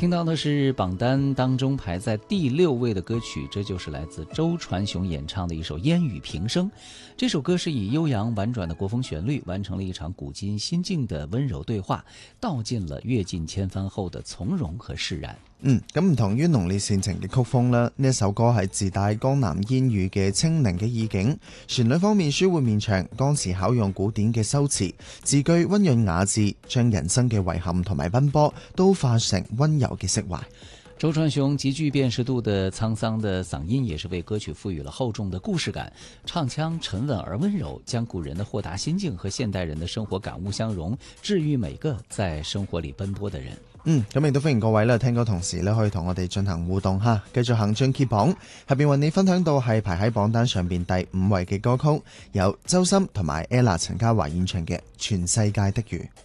听到的是榜单当中排在第6位的歌曲，这就是来自周传雄演唱的一首《烟雨平生》。这首歌是以悠扬婉轉的國風旋律，完成了一場古今心境的溫柔對話，道盡了閱盡千帆後的從容和釋然。 咁唔同於濃烈煽情嘅曲風啦，呢一首歌係自帶江南煙雨嘅清寧嘅意境，旋律方面舒緩綿長，歌詞巧用古典嘅修辭，字句溫潤雅致，將人生嘅遺憾同埋奔波都化成溫柔嘅釋懷。 周傳雄極具辨識度的滄桑的嗓音，也是為歌曲賦予了厚重的故事感，唱腔沉穩而溫柔，將古人的豁達心境和現代人的生活感悟相融，治癒每個在生活裏奔波的人。 咁亦都歡迎各位啦，聽歌同時咧可以同我哋進行互動嚇，繼續行進揭榜，下邊為你分享到係排喺榜單上邊第5位嘅歌曲，有周深同埋 Ella 陳嘉華演唱嘅《全世界的雨》。